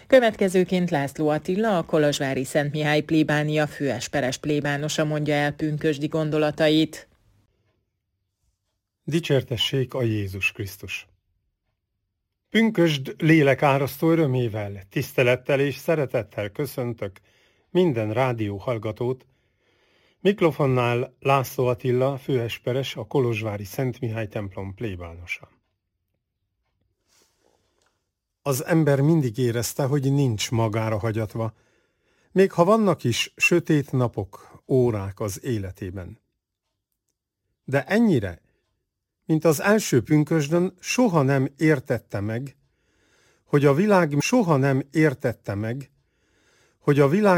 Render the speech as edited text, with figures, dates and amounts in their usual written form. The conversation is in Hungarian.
Következőként László Attila, a kolozsvári Szent Mihály plébánia főesperes plébánosa mondja el pünkösdi gondolatait. Dicsértessék a Jézus Krisztus! Pünkösd lélekárasztó örömével, tisztelettel és szeretettel köszöntök minden rádió hallgatót. Mikrofonnál László Attila, főesperes, a kolozsvári Szent Mihály templom plébánosa. Az ember mindig érezte, hogy nincs magára hagyatva, még ha vannak is sötét napok, órák az életében. De ennyire, mint az első pünkösdön, soha nem értette meg, hogy a világ